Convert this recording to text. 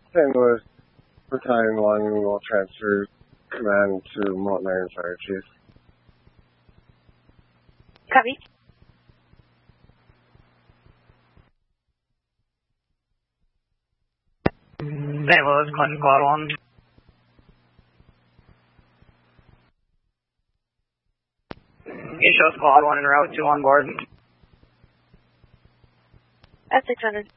St. Louis, Battalion 1 will transfer command to Mountain Iron Fire Chief. Copy. St. Louis, Clinton Squad 1. You show Squad 1 en route to on board. At 600.